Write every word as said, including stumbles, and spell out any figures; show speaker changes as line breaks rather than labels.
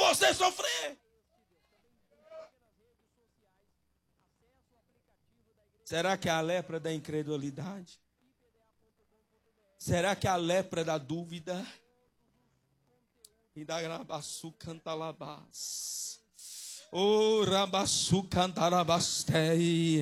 você sofrer. Será que é a lepra da incredulidade? Será que é a lepra da dúvida? E da grabaçu cantalabás. Oh, rabaçu cantarabastei.